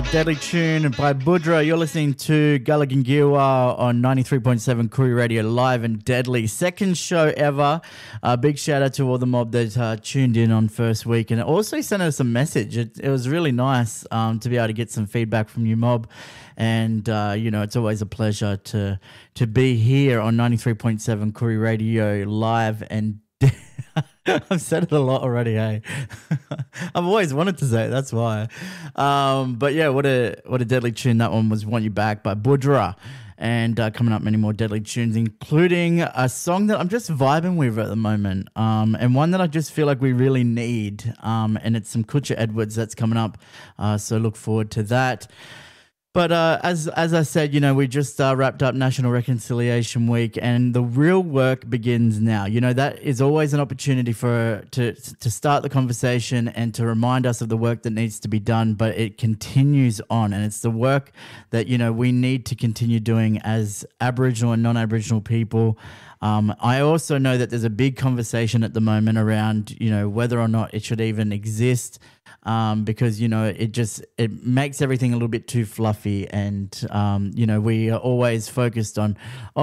Deadly Tune by Budra. You're listening to Gallagher on 93.7 Koori Radio, live and deadly. Second show ever. Big shout out to all the mob that tuned in on first week and also sent us a message. It was really nice to be able to get some feedback from you, mob. And, it's always a pleasure to be here on 93.7 Koori Radio, live and I've said it a lot already, hey. I've always wanted to say it, that's why. But yeah, what a deadly tune that one was. Want You Back by Budra. And coming up, many more deadly tunes, including a song that I'm just vibing with at the moment, and one that I just feel like we really need. And it's some Kutcha Edwards that's coming up, so look forward to that. But as I said, we just wrapped up National Reconciliation Week, and the real work begins now. That is always an opportunity to start the conversation and to remind us of the work that needs to be done, but it continues on, and it's the work that, we need to continue doing as Aboriginal and non-Aboriginal people. I also know that there's a big conversation at the moment around, whether or not it should even exist, because, it makes everything a little bit too fluffy. And, we are always focused on,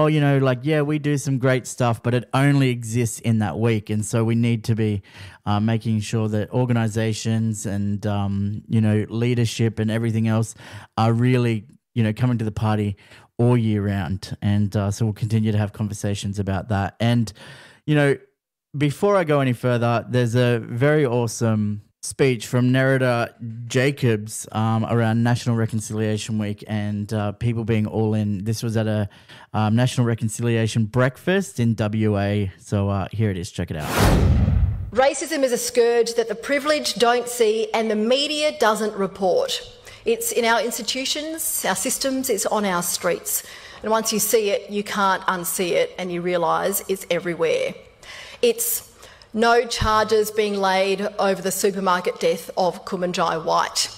we do some great stuff, but it only exists in that week. And so we need to be making sure that organizations and, leadership and everything else are really, coming to the party all year round. And so we'll continue to have conversations about that. And, before I go any further, there's a very awesome speech from Nerida Jacobs around National Reconciliation Week and people being all in. This was at a National Reconciliation breakfast in WA. So here it is. Check it out. Racism is a scourge that the privileged don't see and the media doesn't report. It's in our institutions, our systems, it's on our streets. And once you see it, you can't unsee it and you realise it's everywhere. It's no charges being laid over the supermarket death of Kumanjai White.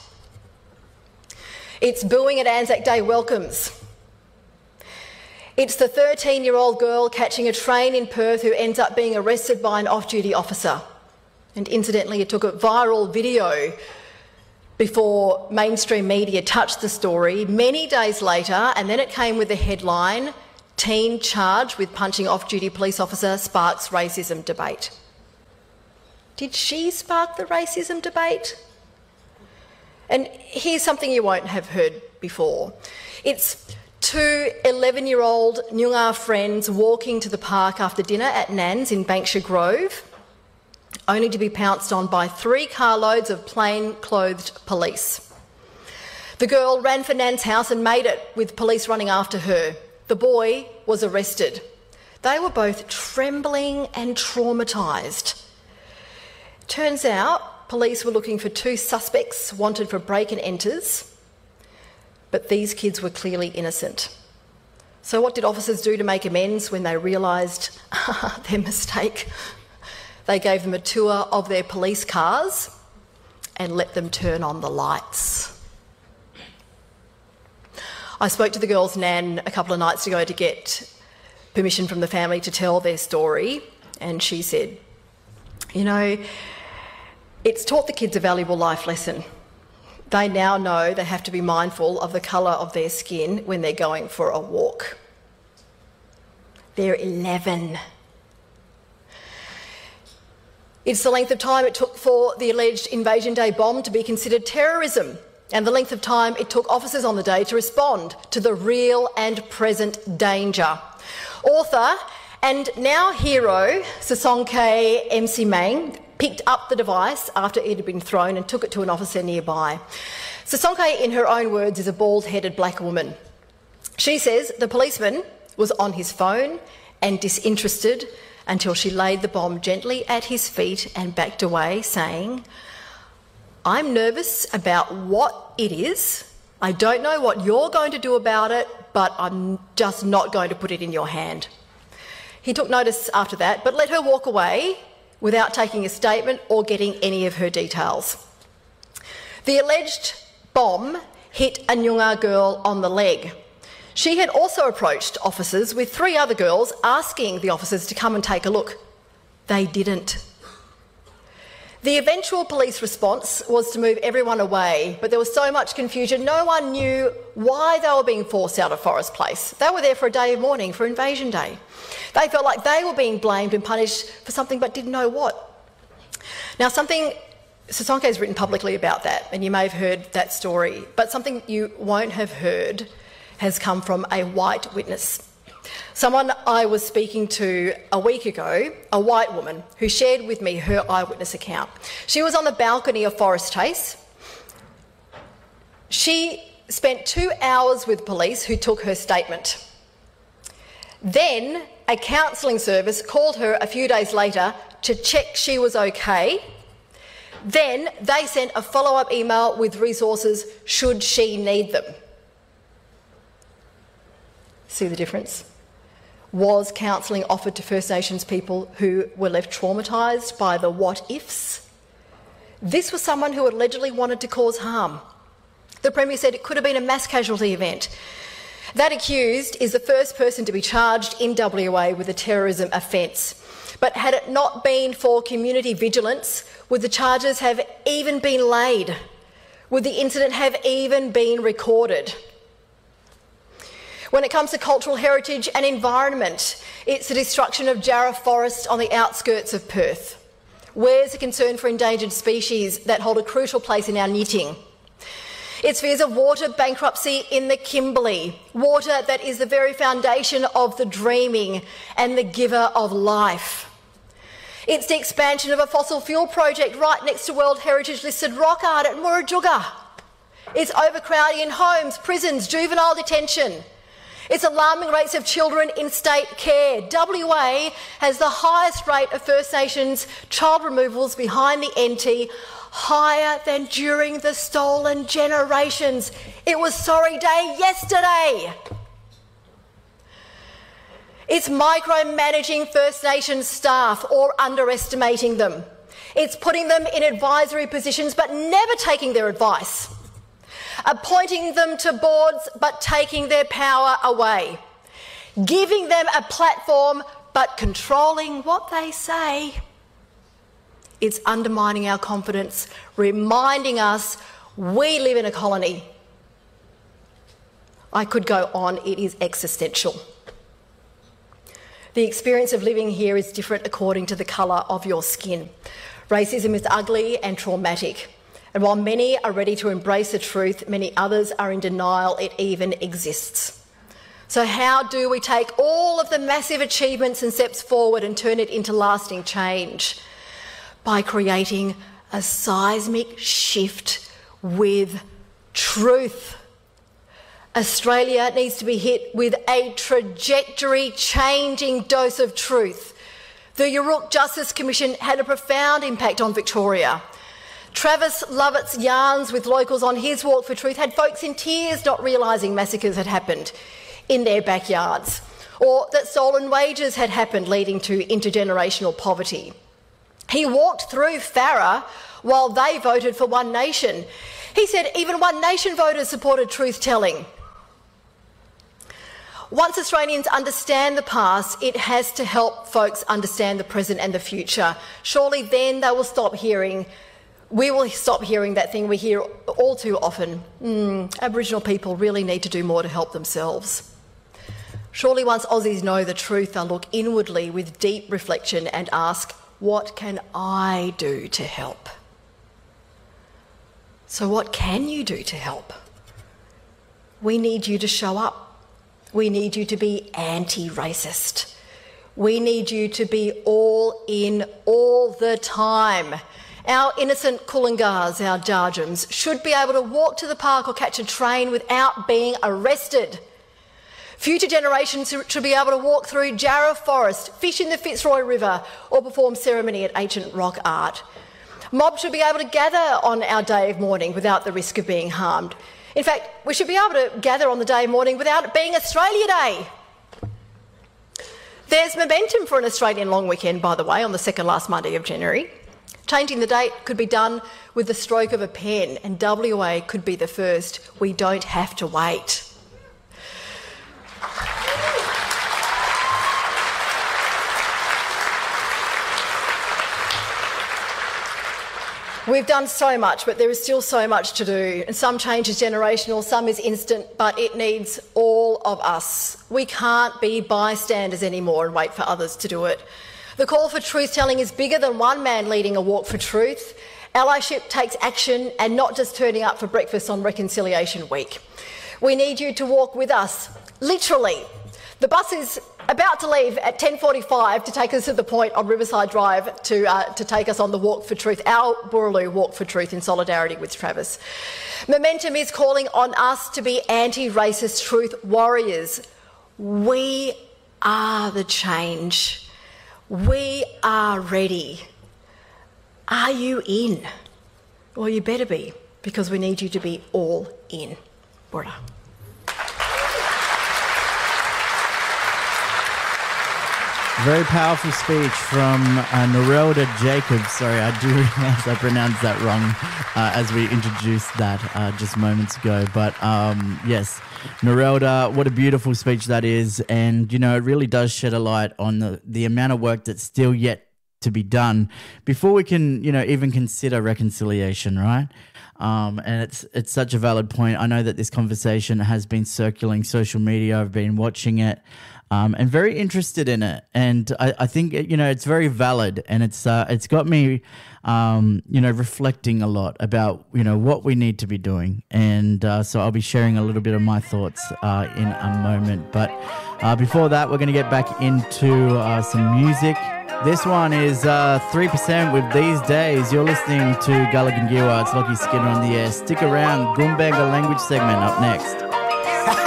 It's booing at Anzac Day welcomes. It's the 13-year-old girl catching a train in Perth who ends up being arrested by an off-duty officer. And incidentally, it took a viral video before mainstream media touched the story many days later, and then it came with the headline, "Teen charged with punching off-duty police officer sparks racism debate." Did she spark the racism debate? And here's something you won't have heard before. It's two 11-year-old Nyungar friends walking to the park after dinner at Nan's in Banksia Grove, only to be pounced on by 3 carloads of plain-clothed police. The girl ran for Nan's house and made it, with police running after her. The boy was arrested. They were both trembling and traumatised. Turns out police were looking for 2 suspects wanted for break and enters, but these kids were clearly innocent. So what did officers do to make amends when they realised their mistake? They gave them a tour of their police cars and let them turn on the lights. I spoke to the girls' nan a couple of nights ago to get permission from the family to tell their story, and she said, it's taught the kids a valuable life lesson. They now know they have to be mindful of the colour of their skin when they're going for a walk. They're 11. It's the length of time it took for the alleged Invasion Day bomb to be considered terrorism, and the length of time it took officers on the day to respond to the real and present danger. Author and now hero Sasonke Msimang picked up the device after it had been thrown and took it to an officer nearby. Sasonke, in her own words, is a bald-headed black woman. She says the policeman was on his phone and disinterested until she laid the bomb gently at his feet and backed away, saying, "I'm nervous about what it is. I don't know what you're going to do about it, but I'm just not going to put it in your hand." He took notice after that, but let her walk away without taking a statement or getting any of her details. The alleged bomb hit a Nyungar girl on the leg. She had also approached officers with 3 other girls, asking the officers to come and take a look. They didn't. The eventual police response was to move everyone away, but there was so much confusion, no one knew why they were being forced out of Forest Place. They were there for a day of mourning, for Invasion Day. They felt like they were being blamed and punished for something but didn't know what. Now, Sisonke has written publicly about that, and you may have heard that story, but something you won't have heard has come from a white witness. Someone I was speaking to a week ago, a white woman, who shared with me her eyewitness account. She was on the balcony of Forest Chase. She spent 2 hours with police who took her statement. Then a counselling service called her a few days later to check she was okay. Then they sent a follow-up email with resources should she need them. See the difference? Was counselling offered to First Nations people who were left traumatised by the what-ifs? This was someone who allegedly wanted to cause harm. The Premier said it could have been a mass casualty event. That accused is the first person to be charged in WA with a terrorism offence. But had it not been for community vigilance, would the charges have even been laid? Would the incident have even been recorded? When it comes to cultural heritage and environment, it's the destruction of Jarrah Forest on the outskirts of Perth. Where's the concern for endangered species that hold a crucial place in our knitting? It's fears of water bankruptcy in the Kimberley, water that is the very foundation of the dreaming and the giver of life. It's the expansion of a fossil fuel project right next to World Heritage listed rock art at Murrujuga. It's overcrowding in homes, prisons, juvenile detention. It's alarming rates of children in state care. WA has the highest rate of First Nations child removals behind the NT, higher than during the stolen generations. It was sorry day yesterday. It's micromanaging First Nations staff or underestimating them. It's putting them in advisory positions but never taking their advice. Appointing them to boards but taking their power away. Giving them a platform but controlling what they say. It's undermining our confidence, reminding us we live in a colony. I could go on, it is existential. The experience of living here is different according to the colour of your skin. Racism is ugly and traumatic. And while many are ready to embrace the truth, many others are in denial it even exists. So how do we take all of the massive achievements and steps forward and turn it into lasting change? By creating a seismic shift with truth. Australia needs to be hit with a trajectory-changing dose of truth. The Yurruk Justice Commission had a profound impact on Victoria. Travis Lovett's yarns with locals on his walk for truth had folks in tears not realising massacres had happened in their backyards, or that stolen wages had happened leading to intergenerational poverty. He walked through Farah while they voted for One Nation. He said even One Nation voters supported truth-telling. Once Australians understand the past, it has to help folks understand the present and the future. Surely then they will stop hearing We will stop hearing that thing we hear all too often. Aboriginal people really need to do more to help themselves. Surely once Aussies know the truth, they'll look inwardly with deep reflection and ask, what can I do to help? So what can you do to help? We need you to show up. We need you to be anti-racist. We need you to be all in all the time. Our innocent Coolingars, our Jarjums, should be able to walk to the park or catch a train without being arrested. Future generations should be able to walk through Jarrah Forest, fish in the Fitzroy River or perform ceremony at ancient rock art. Mobs should be able to gather on our day of mourning without the risk of being harmed. In fact, we should be able to gather on the day of mourning without it being Australia Day. There's momentum for an Australian long weekend, by the way, on the second last Monday of January. Changing the date could be done with the stroke of a pen, and WA could be the first. We don't have to wait. We've done so much, but there is still so much to do. And some change is generational, some is instant, but it needs all of us. We can't be bystanders anymore and wait for others to do it. The call for truth-telling is bigger than one man leading a walk for truth. Allyship takes action and not just turning up for breakfast on Reconciliation Week. We need you to walk with us, literally. The bus is about to leave at 10:45 to take us to the point on Riverside Drive to take us on the Walk for Truth, our Boorloo Walk for Truth in solidarity with Travis. Momentum is calling on us to be anti-racist truth warriors. We are the change. We are ready. Are you in? Well, you better be, because we need you to be all in. Bora. Very powerful speech from Narelda Jacobs. Sorry, I do realise I pronounced that wrong as we introduced that just moments ago. But yes, Narelda, what a beautiful speech that is. And, you know, it really does shed a light on the amount of work that's still yet to be done before we can, you know, even consider reconciliation, right? And it's such a valid point. I know that this conversation has been circulating social media. I've been watching it. And very interested in it, and I think you know it's very valid, and it's got me, you know, reflecting a lot about you know what we need to be doing, and so I'll be sharing a little bit of my thoughts in a moment. But before that, we're going to get back into some music. This one is 3% with These Days. You're listening to Gullah Gingirwa. It's Lockie Skinner on the air. Stick around. Goombanga language segment up next.